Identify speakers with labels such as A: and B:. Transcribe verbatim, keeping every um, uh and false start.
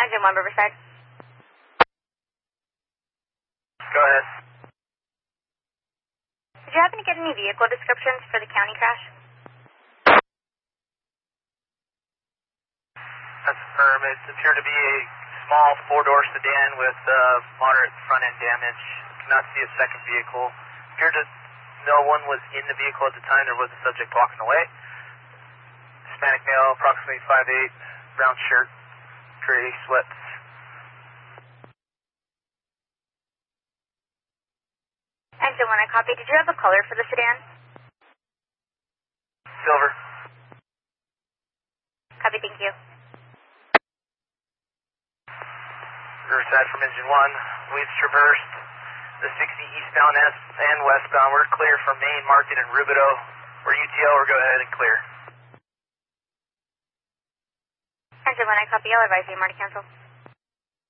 A: Engine one, Riverside.
B: Go ahead.
A: Did you happen to get any vehicle descriptions for the county crash?
B: That's affirm. It appeared to be a small four-door sedan with uh, moderate front-end damage. Cannot see a second vehicle. Appeared to no one was in the vehicle at the time. There was a subject walking away. Hispanic male, approximately five eight, brown shirt, gray sweats.
A: Engine one, I copy. Did you have a color for the sedan?
B: Silver.
A: Copy, thank you.
B: Riverside from engine one. We've traversed the sixty eastbound and westbound. We're clear from Main Market and Rubido. We're U T L, we're go ahead and clear.
A: Engine one, I copy. I'll advise you more to cancel.